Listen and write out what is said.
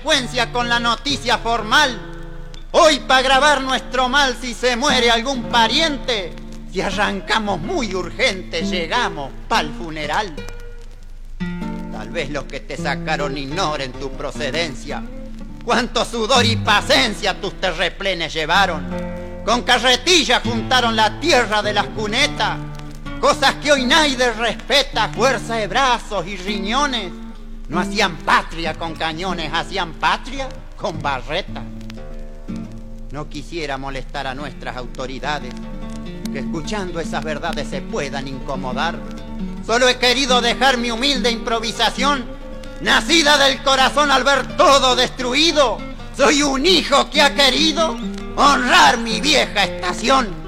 consecuencia con la noticia formal. Hoy para grabar nuestro mal si se muere algún pariente, si arrancamos muy urgente llegamos pa'l funeral. Tal vez los que te sacaron ignoren tu procedencia, cuánto sudor y paciencia tus terreplenes llevaron. Con carretilla juntaron la tierra de las cunetas, cosas que hoy nadie respeta, fuerza de brazos y riñones. No hacían patria con cañones, hacían patria con barretas. No quisiera molestar a nuestras autoridades, que escuchando esas verdades se puedan incomodar. Solo he querido dejar mi humilde improvisación, nacida del corazón al ver todo destruido. Soy un hijo que ha querido honrar mi vieja estación.